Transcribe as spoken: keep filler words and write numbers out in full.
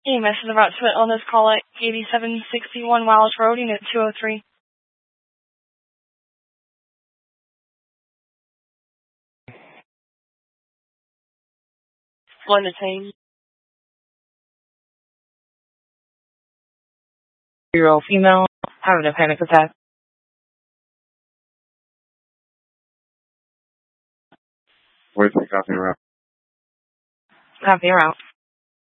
E M S is about to illness call at eighty-seven sixty-one Wiles Road, Unit two oh three. One detained. Three-year-old female having a panic attack. Where's the copy route? Copy route.